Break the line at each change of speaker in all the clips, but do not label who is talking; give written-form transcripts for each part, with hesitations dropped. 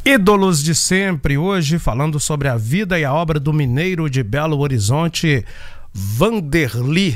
Ídolos de sempre, hoje falando sobre a vida e a obra do mineiro de Belo Horizonte, Vanderly.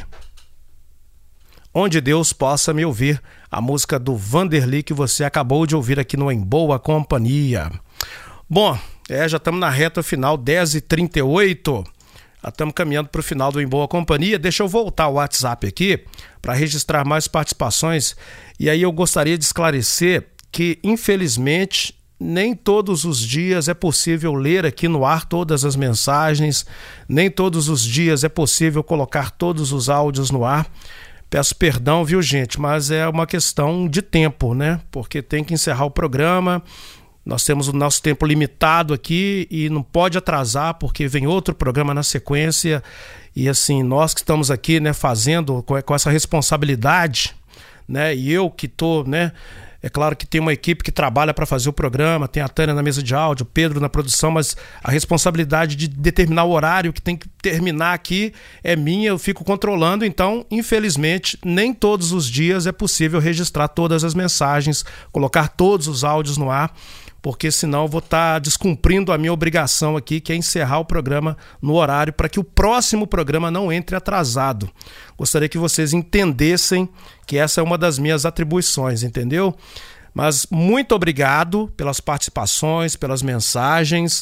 Onde Deus possa me ouvir, a música do Vanderly que você acabou de ouvir aqui no Em Boa Companhia. Bom, já estamos na reta final, 10h38, já estamos caminhando para o final do Em Boa Companhia. Deixa eu voltar ao WhatsApp aqui para registrar mais participações, e aí eu gostaria de esclarecer que, infelizmente, nem todos os dias é possível ler aqui no ar todas as mensagens, nem todos os dias é possível colocar todos os áudios no ar. Peço perdão, viu, gente, mas é uma questão de tempo, né? Porque tem que encerrar o programa, nós temos o nosso tempo limitado aqui e não pode atrasar porque vem outro programa na sequência. E assim, nós que estamos aqui, né, fazendo com essa responsabilidade, né, e eu que estou, né, é claro que tem uma equipe que trabalha para fazer o programa, tem a Tânia na mesa de áudio, o Pedro na produção, mas a responsabilidade de determinar o horário que tem que terminar aqui é minha, eu fico controlando. Então, infelizmente, nem todos os dias é possível registrar todas as mensagens, colocar todos os áudios no ar, porque senão eu vou estar descumprindo a minha obrigação aqui, que é encerrar o programa no horário, para que o próximo programa não entre atrasado. Gostaria que vocês entendessem que essa é uma das minhas atribuições, entendeu? Mas muito obrigado pelas participações, pelas mensagens,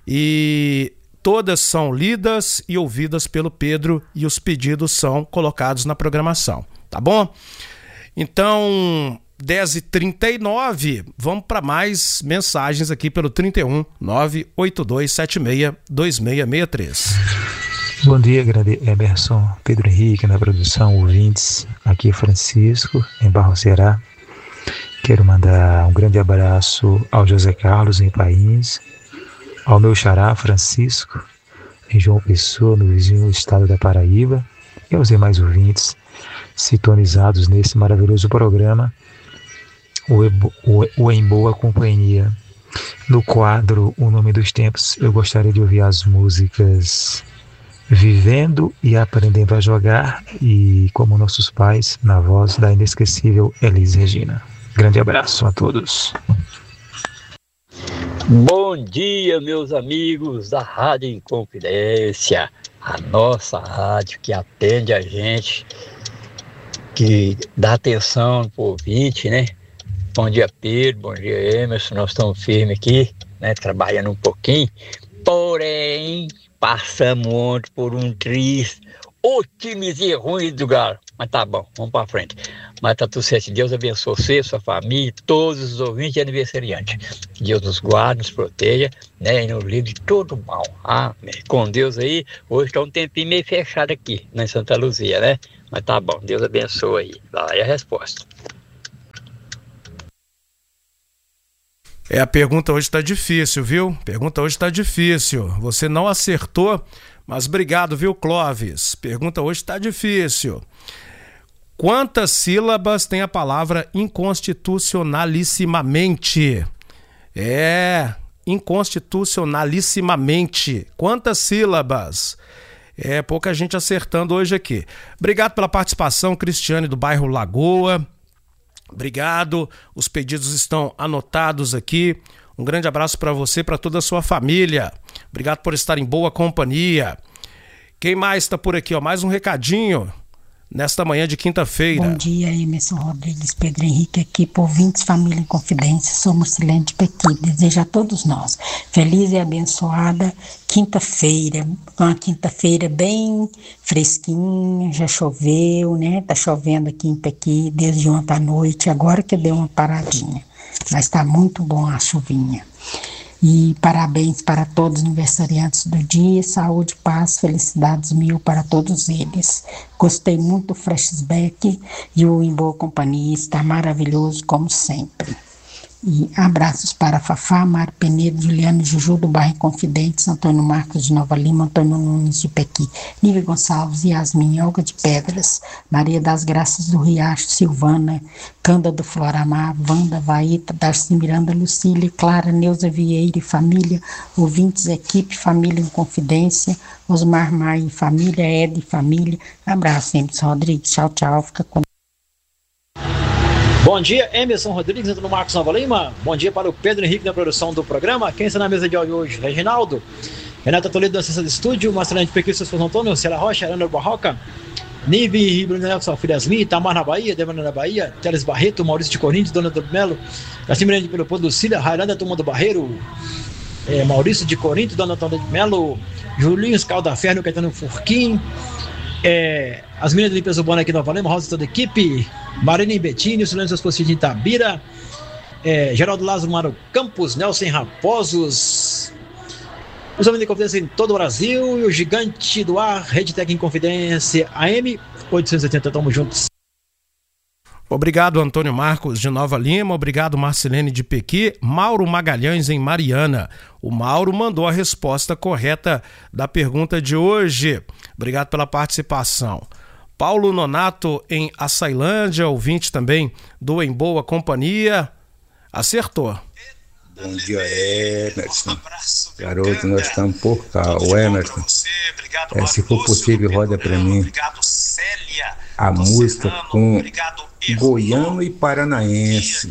e todas são lidas e ouvidas pelo Pedro e os pedidos são colocados na programação, tá bom? Então, 10h39, vamos para mais mensagens aqui pelo 31 98276 2663.
Bom dia, grande Emerson, Pedro Henrique na produção, ouvintes. Aqui é Francisco, em Barro Ceará. Quero mandar um grande abraço ao José Carlos, em País, ao meu xará, Francisco, em João Pessoa, no vizinho estado da Paraíba, e aos demais ouvintes sintonizados nesse maravilhoso programa, o Em Boa Companhia. No quadro O Nome dos Tempos, eu gostaria de ouvir as músicas Vivendo e Aprendendo a Jogar e Como Nossos Pais, na voz da inesquecível Elis Regina. Grande abraço a todos.
Bom dia, meus amigos da Rádio Inconfidência, a nossa rádio que atende a gente, que dá atenção pro ouvinte, né? Bom dia, Pedro, bom dia, Emerson, nós estamos firmes aqui, né, trabalhando um pouquinho, porém, passamos ontem por um triste, o timezinho ruim do Galo, mas tá bom, vamos pra frente. Mas tá tudo certo, Deus abençoe você, sua família, todos os ouvintes e aniversariantes. Deus nos guarde, nos proteja, né, e nos livre de todo mal. Amém. Com Deus aí, hoje tá um tempinho meio fechado aqui, na Santa Luzia, né? Mas tá bom, Deus abençoe aí. Vai a resposta.
A pergunta hoje está difícil, viu? Pergunta hoje está difícil. Você não acertou, mas obrigado, viu, Clóvis? Pergunta hoje está difícil. Quantas sílabas tem a palavra inconstitucionalissimamente? Inconstitucionalissimamente. Quantas sílabas? Pouca gente acertando hoje aqui. Obrigado pela participação, Cristiane, do bairro Lagoa. Obrigado, os pedidos estão anotados aqui. Um grande abraço para você e para toda a sua família. Obrigado por estar em boa companhia. Quem mais está por aqui? Mais um recadinho nesta manhã de quinta-feira.
Bom dia, Emerson Rodrigues, Pedro Henrique, equipe, ouvintes, família em confidência. Sou Marcelene de Pequi. Desejo a todos nós feliz e abençoada quinta-feira. Uma quinta-feira bem fresquinha, já choveu, né? Tá chovendo aqui em Pequi desde ontem à noite, agora que deu uma paradinha. Mas tá muito bom a chuvinha. E parabéns para todos os aniversariantes do dia, saúde, paz, felicidades mil para todos eles. Gostei muito do flashback e o Em Boa Companhia está maravilhoso como sempre. E abraços para Fafá, Mário Penedo, Juliano Juju do bairro Confidentes, Antônio Marcos de Nova Lima, Antônio Nunes de Pequi, Nívia Gonçalves, Yasmin, Olga de Pedras, Maria das Graças do Riacho, Silvana, Canda do Floramar, Wanda, Vaíta, Darcy Miranda, Lucília, Clara, Neuza Vieira e família, ouvintes, equipe, família em confidência, Osmar Maia e família, Ed e família. Abraço, Emerson Rodrigues, tchau, tchau, fica com
Bom dia, Emerson Rodrigues, Antônio Marcos Nova Lima. Bom dia para o Pedro Henrique na produção do programa. Quem está na mesa de áudio hoje? Reginaldo, Renata Toledo na assistência de estúdio, Marcelino de Pequim, São Antônio, Ciela Rocha, Ana Barroca, Nive Ribeiro Nelson, Filhasmi, Itamar na Bahia, Devana na Bahia, Teles Barreto, Maurício de Corinthians, Dona do Melo, Cacimirante pelo Pôr do Cília, Railândia, Turma do Barreiro, Maurício de Corinthians, Dona Antônia de Melo, Julinho Escaldaferno, Caetano Furquim, as meninas de limpeza urbana aqui em Nova Lima, Rosa toda a equipe, Marina e Betinho, Silêncio dos Postinhos de Itabira, Geraldo Lázaro, Mário Campos, Nelson Raposos, os homens de confidência em todo o Brasil e o gigante do ar, Rede Tec em Confidência, AM 880, tamo juntos.
Obrigado, Antônio Marcos de Nova Lima. Obrigado, Marcelene de Pequi. Mauro Magalhães em Mariana. O Mauro mandou a resposta correta da pergunta de hoje. Obrigado pela participação. Paulo Nonato em Açailândia, ouvinte também do Em Boa Companhia. Acertou.
Bom dia, Emerson. Garoto, nós estamos por cá. O Emerson, se for possível, roda para mim a música com goiano e paranaense.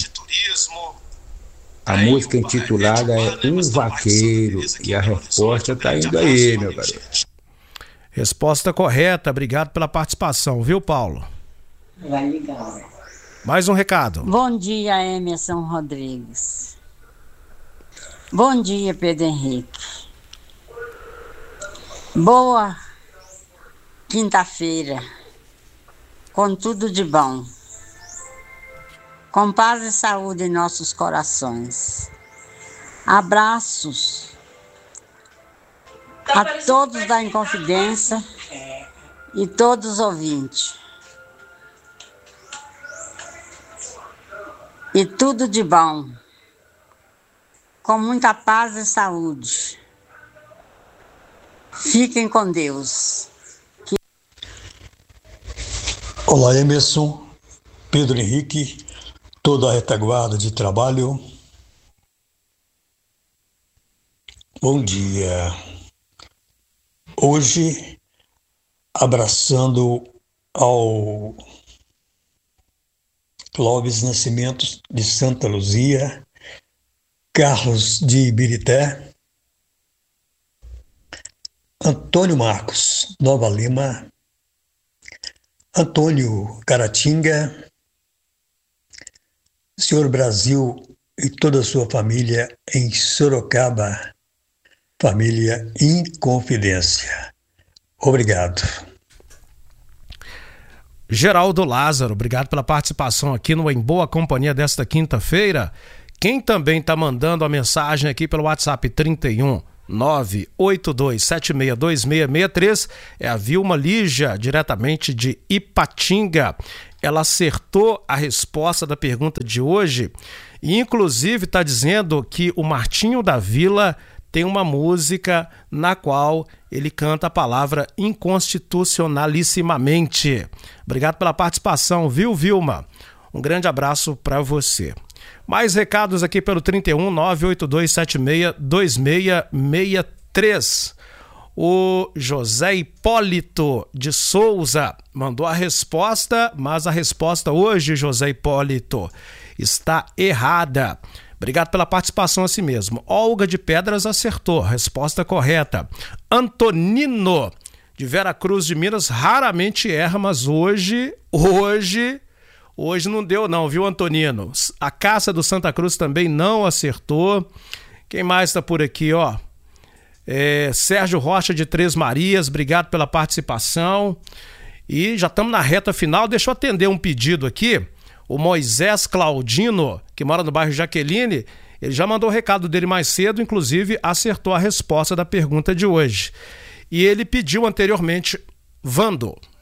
A música intitulada é Um Vaqueiro. E a resposta está indo aí, meu garoto.
Resposta correta. Obrigado pela participação, viu, Paulo?
Vai ligar.
Mais um recado.
Bom dia, Emerson Rodrigues. Bom dia, Pedro Henrique. Boa quinta-feira, com tudo de bom. Com paz e saúde em nossos corações. Abraços a todos da Inconfidência e todos os ouvintes. E tudo de bom. Com muita paz e saúde. Fiquem com Deus.
Olá, Emerson, Pedro Henrique, toda a retaguarda de trabalho. Bom dia. Hoje, abraçando ao Clóvis Nascimento de Santa Luzia, Carlos de Ibirité, Antônio Marcos, Nova Lima, Antônio Caratinga, Senhor Brasil e toda a sua família em Sorocaba, família Inconfidência. Obrigado.
Geraldo Lázaro, obrigado pela participação aqui no Em Boa Companhia desta quinta-feira. Quem também está mandando a mensagem aqui pelo WhatsApp 31 982762663 é a Vilma Lígia, diretamente de Ipatinga. Ela acertou a resposta da pergunta de hoje e inclusive está dizendo que o Martinho da Vila tem uma música na qual ele canta a palavra inconstitucionalissimamente. Obrigado pela participação, viu, Vilma? Um grande abraço para você. Mais recados aqui pelo 31 982762663. O José Hipólito de Souza mandou a resposta, mas a resposta hoje, José Hipólito, está errada. Obrigado pela participação assim mesmo. Olga de Pedras acertou, resposta correta. Antonino de Vera Cruz de Minas raramente erra, mas hoje não deu não, viu, Antonino? A Cássia do Santa Cruz também não acertou. Quem mais está por aqui, ó? Sérgio Rocha de Três Marias, obrigado pela participação. E já estamos na reta final, deixa eu atender um pedido aqui. O Moisés Claudino, que mora no bairro Jaqueline, ele já mandou o recado dele mais cedo, inclusive acertou a resposta da pergunta de hoje. E ele pediu anteriormente Vando.